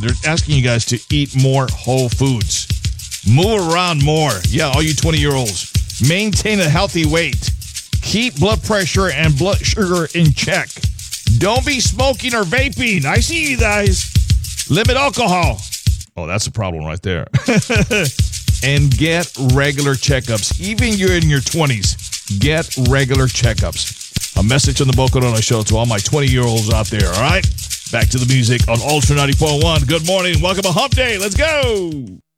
they're asking you guys to eat more whole foods. Move around more. Yeah, all you 20-year-olds. Maintain a healthy weight. Keep blood pressure and blood sugar in check. Don't be smoking or vaping. I see you guys. Limit alcohol. Oh, that's a problem right there. And get regular checkups. Even you're in your 20s, get regular checkups. A message on the Boca Raton Show to all my 20-year-olds out there, all right? Back to the music on Ultra 94.1. Good morning. Welcome to Hump Day. Let's go.